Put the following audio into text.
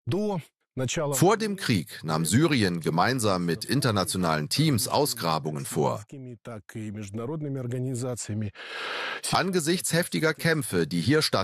Vor dem Krieg nahm Syrien gemeinsam mit internationalen Teams Ausgrabungen vor. Angesichts heftiger Kämpfe, die hier